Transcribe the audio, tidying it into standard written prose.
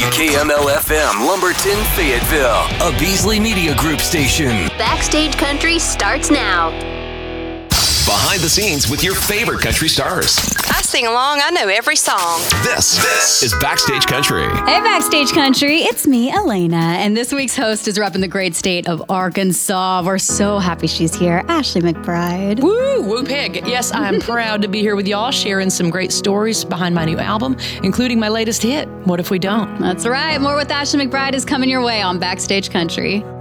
KML-FM Lumberton, Fayetteville, a Beasley Media Group station. Backstage Country starts now. Behind the scenes with your favorite country stars. I sing along. I know every song. This is Backstage Country. Hey, Backstage Country. It's me, Elena. And this week's host is repping the great state of Arkansas. We're so happy she's here. Ashley McBride. Woo, woo pig. Yes, I'm proud to be here with y'all, sharing some great stories behind my new album, including my latest hit, What If We Don't? That's right. More with Ashley McBride is coming your way on Backstage Country.